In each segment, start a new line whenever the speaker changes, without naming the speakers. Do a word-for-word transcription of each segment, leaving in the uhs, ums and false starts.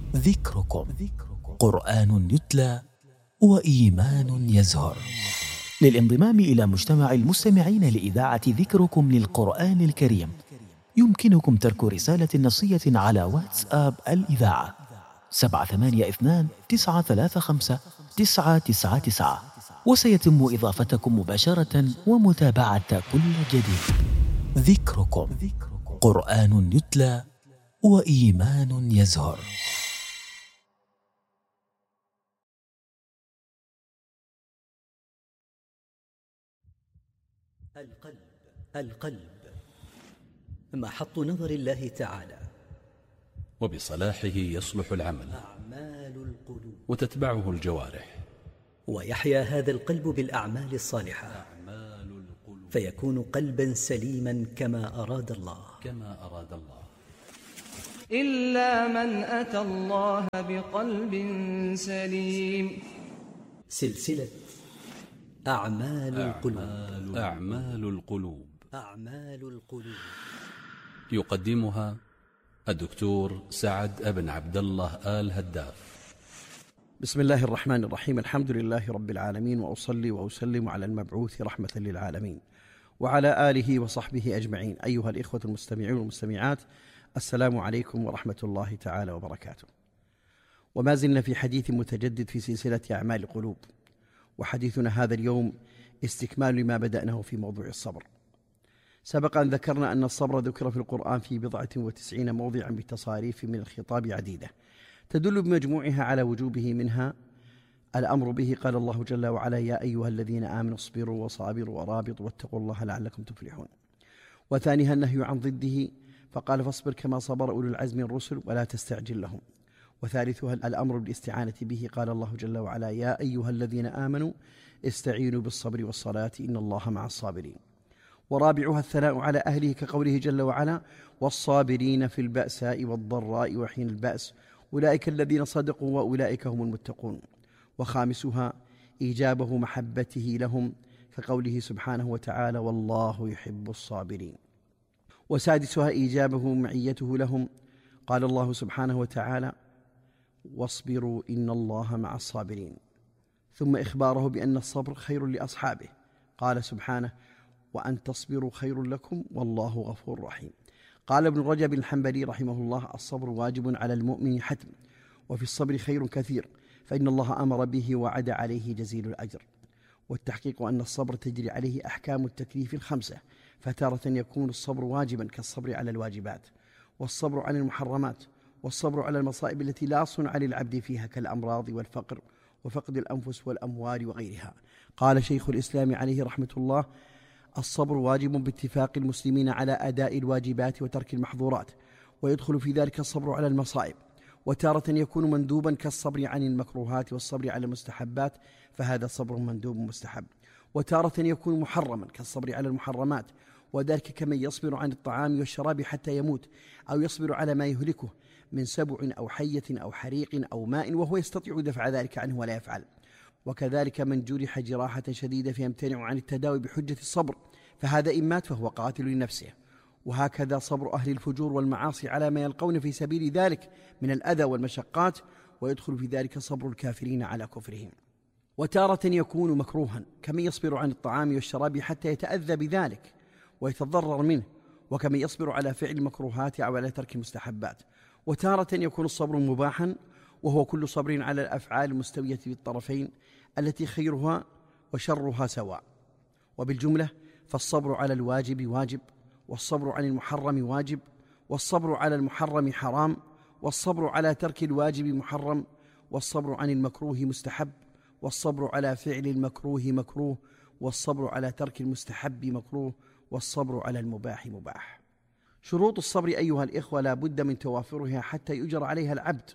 ذكركم قرآن يتلى وإيمان يزهر. للانضمام إلى مجتمع المستمعين لإذاعة ذكركم للقرآن الكريم يمكنكم ترك رسالة نصية على واتساب الإذاعة سبعة ثمانية اثنان تسعة ثلاثة خمسة تسعة تسعة تسعة، وسيتم إضافتكم مباشرة ومتابعة كل جديد. ذكركم قرآن يتلى وإيمان يزهر.
القلب القلب محط نظر الله تعالى،
وبصلاحه يصلح العمل
أعمال القلوب
وتتبعه الجوارح،
ويحيا هذا القلب بالأعمال الصالحة
أعمال القلوب
فيكون قلبا سليما كما أراد الله
كما أراد الله.
إلا من أتى الله بقلب سليم.
سلسلة أعمال القلوب
أعمال, أعمال القلوب
أعمال القلوب
يقدمها الدكتور سعد ابن عبد الله آل هداف.
بسم الله الرحمن الرحيم. الحمد لله رب العالمين، وأصلي وأسلم على المبعوث رحمة للعالمين وعلى آله وصحبه أجمعين. أيها الإخوة المستمعون والمستمعات، السلام عليكم ورحمة الله تعالى وبركاته. وما زلنا في حديث متجدد في سلسلة أعمال القلوب، وحديثنا هذا اليوم استكمال لما بدأناه في موضوع الصبر. سبق أن ذكرنا أن الصبر ذكر في القرآن في بضعة وتسعين موضعا بتصاريف من الخطاب عديدة تدل بمجموعها على وجوبه، منها الأمر به، قال الله جل وعلا: يا أيها الذين آمنوا اصبروا وصابروا ورابطوا واتقوا الله لعلكم تفلحون. وثانيها النهي عن ضده، فقال: فاصبر كما صبر أولو العزم من الرسل ولا تستعجل لهم. وثالثها الأمر بالاستعانة به، قال الله جل وعلا: يا أيها الذين آمنوا استعينوا بالصبر والصلاة إن الله مع الصابرين. ورابعها الثناء على أهله، كقوله جل وعلا: والصابرين في البأساء والضراء وحين البأس أولئك الذين صدقوا وأولئك هم المتقون. وخامسها إيجابه محبته لهم، كقوله سبحانه وتعالى: والله يحب الصابرين. وسادسها إيجابه معيته لهم، قال الله سبحانه وتعالى: واصبروا إن الله مع الصابرين. ثم إخباره بأن الصبر خير لأصحابه، قال سبحانه: وأن تصبروا خير لكم والله غفور رحيم. قال ابن رجب الحنبلي رحمه الله: الصبر واجب على المؤمن حتم، وفي الصبر خير كثير، فإن الله أمر به وعد عليه جزيل الأجر. والتحقيق أن الصبر تجري عليه أحكام التكليف الخمسة، فتارة يكون الصبر واجبا كالصبر على الواجبات، والصبر عن المحرمات، والصبر على المصائب التي لا صنع للعبد فيها كالأمراض والفقر وفقد الأنفس والأموال وغيرها. قال شيخ الإسلام عليه رحمة الله: الصبر واجب باتفاق المسلمين على أداء الواجبات وترك المحظورات، ويدخل في ذلك الصبر على المصائب. وتارة يكون مندوبا كالصبر عن المكروهات والصبر على المستحبات، فهذا صبر مندوب مستحب. وتارة يكون محرما كالصبر على المحرمات، وذلك كمن يصبر عن الطعام والشراب حتى يموت، أو يصبر على ما يهلكه من سبع أو حية أو حريق أو ماء وهو يستطيع دفع ذلك عنه ولا يفعل. وكذلك من جرح جراحة شديدة فيمتنع عن التداوي بحجة الصبر، فهذا إن مات فهو قاتل لنفسه. وهكذا صبر أهل الفجور والمعاصي على ما يلقون في سبيل ذلك من الأذى والمشقات، ويدخل في ذلك صبر الكافرين على كفرهم. وتارة يكون مكروها كمن يصبر عن الطعام والشراب حتى يتأذى بذلك ويتضرر منه، وكمن يصبر على فعل المكروهات أو على ترك المستحبات. وتارة يكون الصبر مباحا، وهو كل صبر على الأفعال المستوية بالطرفين التي خيرها وشرها سواء. وبالجملة فالصبر على الواجب واجب، والصبر عن المحرم واجب، والصبر على المحرم حرام، والصبر على ترك الواجب محرم، والصبر عن المكروه مستحب، والصبر على فعل المكروه مكروه، والصبر على ترك المستحب مكروه، والصبر على المباح مباح. شروط الصبر أيها الإخوة لا بد من توافرها حتى يؤجر عليها العبد.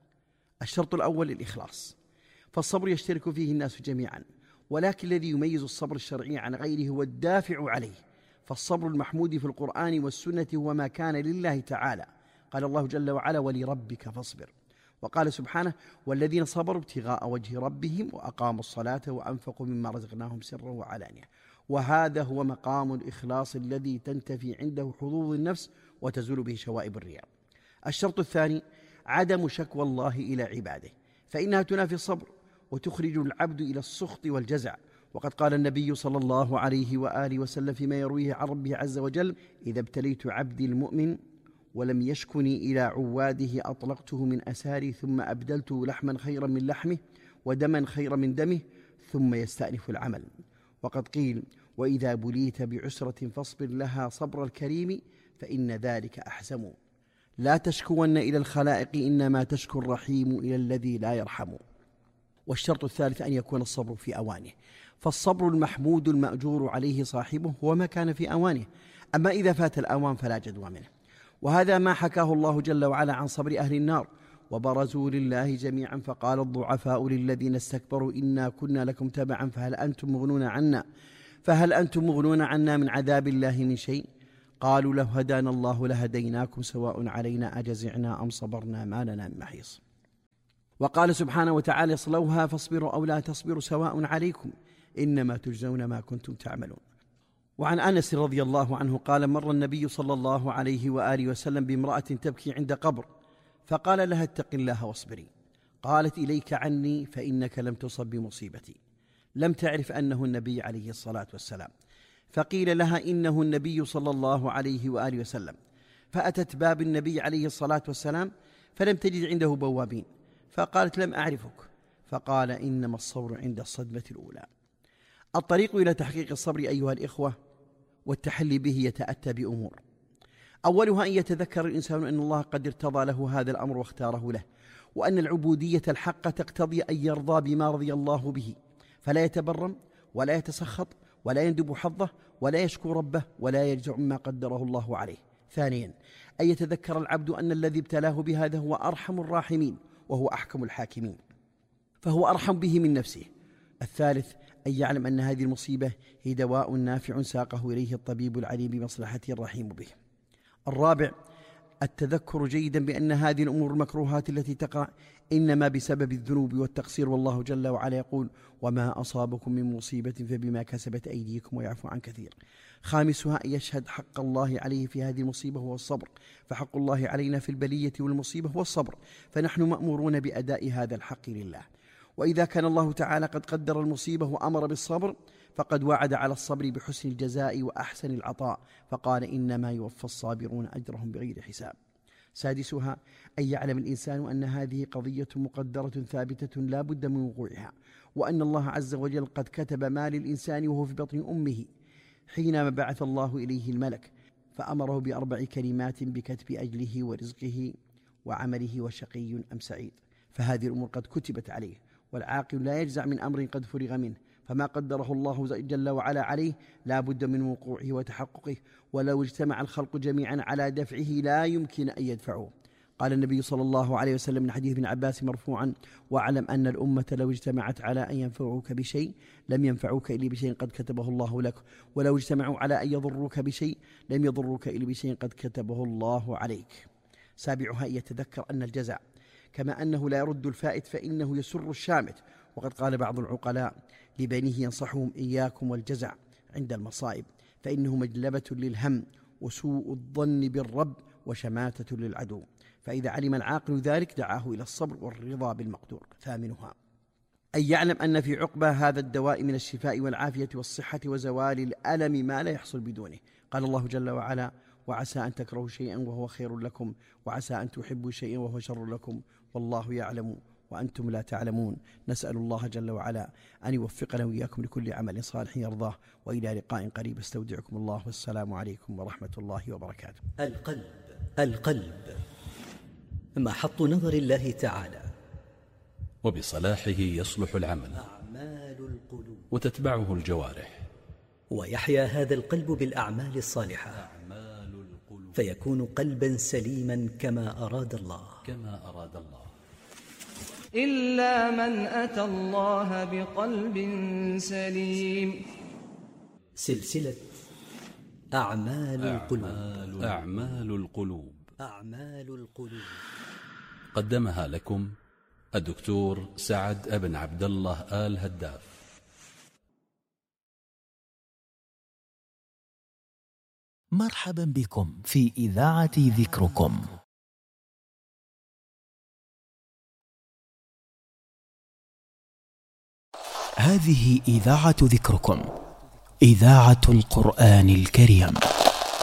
الشرط الأول الإخلاص، فالصبر يشترك فيه الناس جميعا، ولكن الذي يميز الصبر الشرعي عن غيره هو الدافع عليه. فالصبر المحمود في القرآن والسنة هو ما كان لله تعالى، قال الله جل وعلا: ولربك فاصبر. وقال سبحانه: والذين صبروا ابتغاء وجه ربهم وأقاموا الصلاة وأنفقوا مما رزقناهم سرا وعلانية. وهذا هو مقام الإخلاص الذي تنتفي عنده حظوظ النفس وتزول به شوائب الرياء. الشرط الثاني عدم شكوى الله إلى عباده، فإنها تنافي الصبر وتخرج العبد إلى السخط والجزع. وقد قال النبي صلى الله عليه وآله وسلم فيما يرويه عن ربه عز وجل: إذا ابتليت عبدي المؤمن ولم يشكني إلى عواده أطلقته من أساري ثم أبدلته لحما خيرا من لحمه ودما خيرا من دمه ثم يستأنف العمل. وقد قيل: وإذا بليت بعسرة فاصبر لها صبر الكريم فإن ذلك أحزم. لا تشكون إلى الخلائق، إنما تشكو الرحيم إلى الذي لا يرحم. والشرط الثالث أن يكون الصبر في أوانه، فالصبر المحمود المأجور عليه صاحبه هو ما كان في أوانه، أما إذا فات الأوان فلا جدوى منه. وهذا ما حكاه الله جل وعلا عن صبر أهل النار: وبرزوا لله جميعا فقال الضعفاء للذين استكبروا إنا كنا لكم تبعا فهل أنتم مغنون عنا فهل أنتم مغنون عنا من عذاب الله من شيء؟ قالوا لو هدانا الله لهديناكم سواء علينا أجزعنا أم صبرنا ما لنا من محيص. وقال سبحانه وتعالى: اصلوها فاصبروا أو لا تصبروا سواء عليكم إنما تجزون ما كنتم تعملون. وعن أنس رضي الله عنه قال: مر النبي صلى الله عليه وآله وسلم بامرأة تبكي عند قبر، فقال لها: اتق الله واصبري. قالت: إليك عني فإنك لم تصب بمصيبتي. لم تعرف أنه النبي عليه الصلاة والسلام، فقيل لها: إنه النبي صلى الله عليه وآله وسلم. فأتت باب النبي عليه الصلاة والسلام فلم تجد عنده بوابين، فقالت: لم أعرفك. فقال: إنما الصبر عند الصدمة الأولى. الطريق إلى تحقيق الصبر أيها الإخوة والتحلي به يتأتى بأمور. أولها أن يتذكر الإنسان أن الله قد ارتضى له هذا الأمر واختاره له، وأن العبودية الحق تقتضي أن يرضى بما رضي الله به، فلا يتبرم ولا يتسخط ولا يندب حظه ولا يشكو ربه ولا يجزع مما قدره الله عليه. ثانيا أن يتذكر العبد أن الذي ابتلاه بهذا هو أرحم الراحمين وهو أحكم الحاكمين، فهو أرحم به من نفسه. الثالث أن يعلم أن هذه المصيبة هي دواء نافع ساقه إليه الطبيب العليم بمصلحته الرحيم به. الرابع التذكر جيدا بأن هذه الأمور المكروهات التي تقع إنما بسبب الذنوب والتقصير، والله جل وعلا يقول: وما أصابكم من مصيبة فبما كسبت أيديكم ويعفو عن كثير. خامسها أن يشهد حق الله عليه في هذه المصيبة هو الصبر، فحق الله علينا في البلية والمصيبة هو الصبر، فنحن مأمورون بأداء هذا الحق لله. وإذا كان الله تعالى قد قدر المصيبة وأمر بالصبر فقد وعد على الصبر بحسن الجزاء وأحسن العطاء، فقال: إنما يوفى الصابرون أجرهم بغير حساب. سادسها أن يعلم الإنسان أن هذه قضية مقدرة ثابتة لا بد من وقوعها، وأن الله عز وجل قد كتب ما للإنسان وهو في بطن أمه حينما بعث الله إليه الملك، فأمره بأربع كلمات بكتب أجله ورزقه وعمله وشقي أم سعيد، فهذه الأمور قد كتبت عليه، والعاقل لا يجزع من أمر قد فرغ منه، فما قدره الله جل وعلا عليه لا بد من وقوعه وتحققه، ولو اجتمع الخلق جميعا على دفعه لا يمكن أن يدفعوه. قال النبي صلى الله عليه وسلم من حديث ابن عباس مرفوعا: واعلم أن الأمة لو اجتمعت على أن ينفعوك بشيء لم ينفعوك إلا بشيء قد كتبه الله لك، ولو اجتمعوا على أن يضروك بشيء لم يضروك إلا بشيء قد كتبه الله عليك. سابعها أن يتذكر أن الجزع كما أنه لا يرد الفائت فإنه يسر الشامت، وقد قال بعض العقلاء لبنيه ينصحهم: إياكم والجزع عند المصائب، فإنه مجلبة للهم وسوء الظن بالرب وشماتة للعدو. فإذا علم العاقل ذلك دعاه إلى الصبر والرضا بالمقدور. ثامنها أن يعلم أن في عقبى هذا الدواء من الشفاء والعافية والصحة وزوال الألم ما لا يحصل بدونه. قال الله جل وعلا: وعسى أن تكرهوا شيئا وهو خير لكم وعسى أن تحبوا شيئا وهو شر لكم والله يعلم وأنتم لا تعلمون. نسأل الله جل وعلا أن يوفقنا وإياكم لكل عمل صالح يرضاه، وإلى لقاء قريب. استودعكم الله والسلام عليكم ورحمة الله وبركاته.
القلب القلب محط نظر الله تعالى،
وبصلاحه يصلح العمل
أعمال القلوب،
وتتبعه الجوارح،
ويحيا هذا القلب بالأعمال الصالحة
أعمال القلوب،
فيكون قلبا سليما كما أراد الله
كما أراد الله.
إلا من أتى الله بقلب سليم.
سلسلة أعمال القلوب.
أعمال, أعمال القلوب
أعمال القلوب
قدمها لكم الدكتور سعد ابن عبد الله آل هداف.
مرحبا بكم في إذاعة ذكركم. هذه إذاعة ذكركم، إذاعة القرآن الكريم.